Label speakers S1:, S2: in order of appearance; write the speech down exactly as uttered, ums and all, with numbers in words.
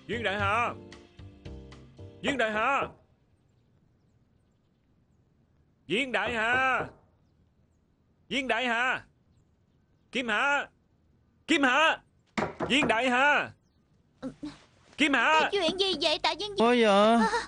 S1: Viên đại hạ, Viên đại hạ, Viên đại hạ, Viên đại hạ, Kim Hạ, Kim Hạ, Viên đại hạ, Kim Hạ.
S2: Chuyện gì vậy Tạ Viên?
S3: Ôi dạ.